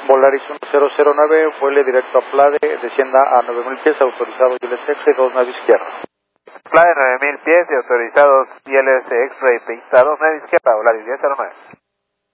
Polaris 1009, vuele directo a Plade, descienda a 9000 pies, autorizado ILS X-ray 2 nave izquierda. Plade 9000 pies y autorizados ILS X-ray pista 2 nave izquierda, Polaris 1009.